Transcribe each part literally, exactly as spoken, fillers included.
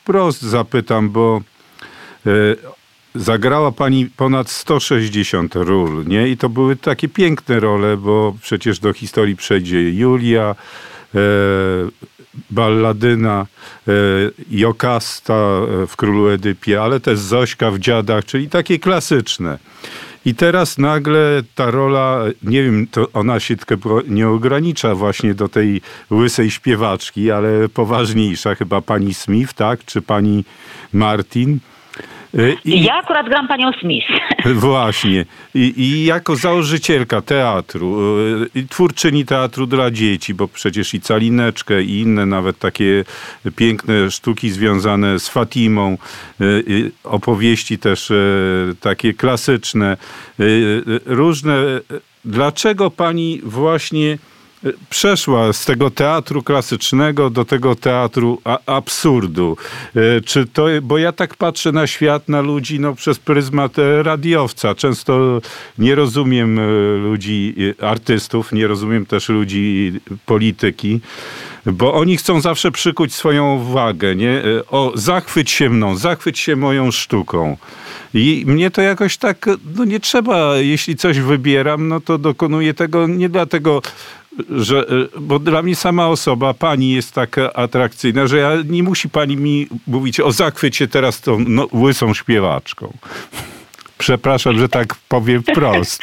wprost zapytam, bo e, zagrała pani ponad sto sześćdziesiąt ról, nie? I to były takie piękne role, bo przecież do historii przejdzie Julia, e, Balladyna, e, Jokasta w Królu Edypie, ale też Zośka w Dziadach, czyli takie klasyczne. I teraz nagle ta rola, nie wiem, to ona się tylko nie ogranicza właśnie do tej łysej śpiewaczki, ale poważniejsza, chyba pani Smith, tak? Czy pani Martin? I ja akurat gram panią Smith. Właśnie. I, I jako założycielka teatru, i twórczyni teatru dla dzieci, bo przecież i Calineczkę, i inne nawet takie piękne sztuki związane z Fatimą, opowieści też takie klasyczne, różne. Dlaczego pani właśnie przeszła z tego teatru klasycznego do tego teatru a- absurdu? Czy to, bo ja tak patrzę na świat, na ludzi, no, przez pryzmat radiowca. Często nie rozumiem ludzi, artystów, nie rozumiem też ludzi polityki, bo oni chcą zawsze przykuć swoją uwagę, nie? O, zachwyć się mną, zachwyć się moją sztuką. I mnie to jakoś tak, no nie trzeba, jeśli coś wybieram, no to dokonuję tego nie dlatego, że, bo dla mnie sama osoba, pani jest taka atrakcyjna, że ja, nie musi pani mi mówić, o zachwyć się teraz tą no, łysą śpiewaczką. Przepraszam, że tak powiem wprost.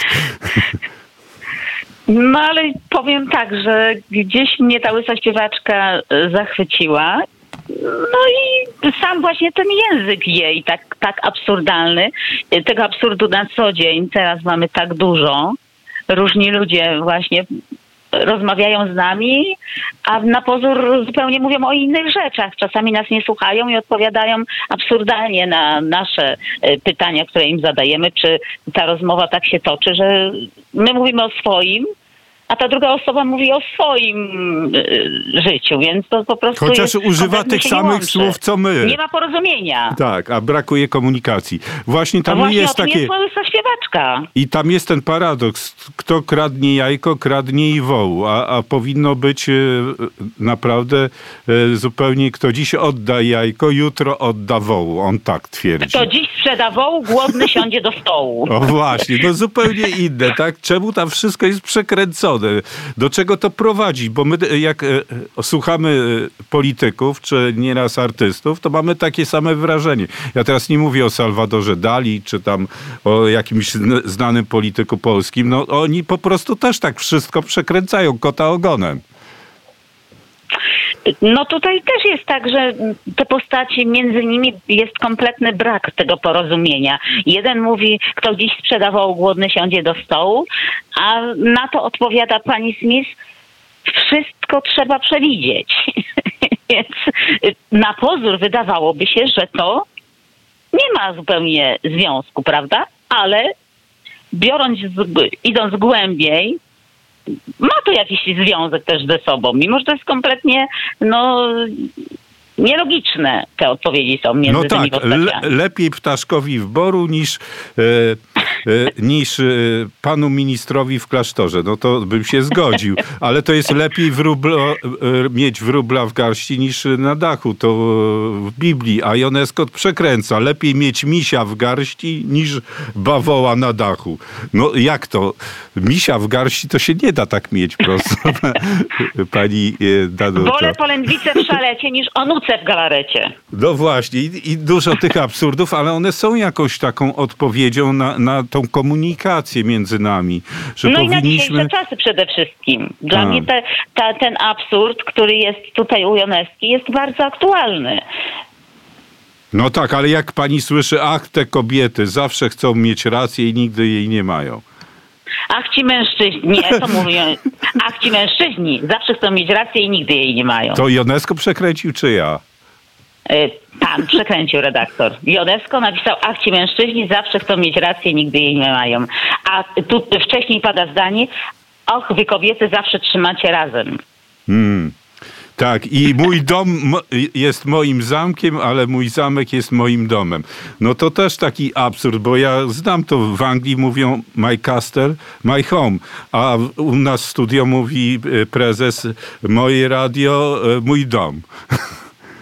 No ale powiem tak, że gdzieś mnie ta łysa śpiewaczka zachwyciła. No i sam właśnie ten język jej tak, tak absurdalny, tego absurdu na co dzień teraz mamy tak dużo. Różni ludzie właśnie rozmawiają z nami, a na pozór zupełnie mówią o innych rzeczach. Czasami nas nie słuchają i odpowiadają absurdalnie na nasze pytania, które im zadajemy, czy ta rozmowa tak się toczy, że my mówimy o swoim, a ta druga osoba mówi o swoim y, życiu, więc to po prostu Chociaż jest, używa tych samych słów, co my. Nie ma porozumienia. Tak, a brakuje komunikacji. Właśnie tam no właśnie jest o tym takie... jest łysa śpiewaczka. I tam jest ten paradoks. Kto kradnie jajko, kradnie i woł. A, a powinno być e, naprawdę e, zupełnie, kto dziś odda jajko, jutro odda wołu. On tak twierdzi. Kto dziś sprzeda wołu, głodny siądzie do stołu. O właśnie, no zupełnie inne, tak? Czemu tam wszystko jest przekręcone? Do czego to prowadzi? Bo my jak e, słuchamy polityków, czy nieraz artystów, to mamy takie same wrażenie. Ja teraz nie mówię o Salwadorze Dali, czy tam o jakimś znanym polityku polskim. No oni po prostu też tak wszystko przekręcają kota ogonem. No tutaj też jest tak, że te postaci, między nimi jest kompletny brak tego porozumienia. Jeden mówi, kto dziś sprzedawał, głodny siądzie do stołu, a na to odpowiada pani Smith, wszystko trzeba przewidzieć. Więc na pozór wydawałoby się, że to nie ma zupełnie związku, prawda? Ale biorąc, idąc głębiej, ma to jakiś związek też ze sobą, mimo że to jest kompletnie no, nielogiczne te odpowiedzi są między no tymi tak, postaciami. le- lepiej ptaszkowi w boru niż, e, e, niż e, panu ministrowi w klasztorze. No to bym się zgodził. Ale to jest lepiej wróblo, e, mieć wróbla w garści niż na dachu. To w Biblii. A Ionesco przekręca. Lepiej mieć misia w garści niż bawoła na dachu. No jak to? Misia w garści to się nie da tak mieć prosto. Pani e, Danuto. Wolę polędwicę w szalecie niż onucę w galarecie. No właśnie i, i dużo tych absurdów, ale one są jakąś taką odpowiedzią na, na tą komunikację między nami. Że no powinniśmy... i na dzisiejsze czasy przede wszystkim. Dla A. mnie te, ta, ten absurd, który jest tutaj u Ioneski, jest bardzo aktualny. No tak, ale jak pani słyszy, ach, te kobiety zawsze chcą mieć rację i nigdy jej nie mają. Ach ci mężczyźni, nie, to mówią, ach ci mężczyźni zawsze chcą mieć rację i nigdy jej nie mają. To Ionesco przekręcił, czy ja? Pan przekręcił redaktor. Ionesco napisał, ach ci mężczyźni zawsze chcą mieć rację i nigdy jej nie mają. A tu wcześniej pada zdanie, och, wy kobiety zawsze trzymacie razem. Hmm. Tak, i mój dom mo- jest moim zamkiem, ale mój zamek jest moim domem. No to też taki absurd, bo ja znam to, w Anglii mówią my castle, my home, a w- u nas w studio mówi prezes, moje radio, mój dom.